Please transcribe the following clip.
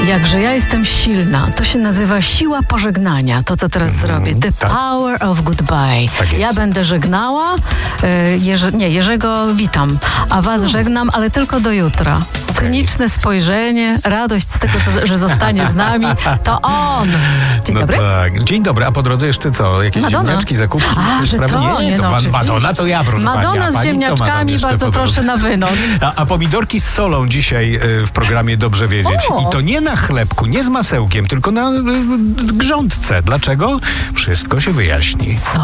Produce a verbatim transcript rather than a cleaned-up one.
Jakże ja jestem silna. To się nazywa siła pożegnania. To, co teraz mm, zrobię. The tak. power of goodbye. Tak ja będę żegnała. Y, Jerzy, nie, Jerzego witam. A was hmm. żegnam, ale tylko do jutra. Cyniczne spojrzenie, radość z tego, co, że zostanie z nami. To on. Dzień no dobry. Tak. Dzień dobry. A po drodze jeszcze co? Jakieś Madonna. ziemniaczki, zakupki? A, że to? Nie, nie to no, pan Madonna to ja, proszę Madonna pani. z Pani ziemniaczkami, bardzo proszę na wynos. A, a pomidorki z solą dzisiaj y, w programie Dobrze Wiedzieć. O. I to nie na chlebku, nie z masełkiem, tylko na y, grządce. Dlaczego? Wszystko się wyjaśni. Co?